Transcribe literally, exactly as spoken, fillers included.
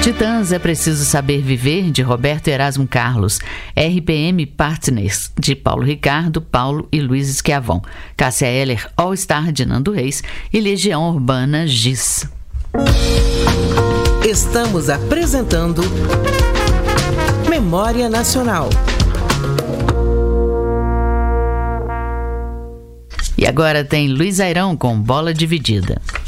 Titãs, é preciso saber viver, de Roberto Erasmo Carlos. R P M Partners, de Paulo Ricardo, Paulo e Luiz Schiavon. Cássia Eller, All Star, de Nando Reis. E Legião Urbana, Giz. Estamos apresentando Memória Nacional. E agora tem Luiz Airão com Bola Dividida.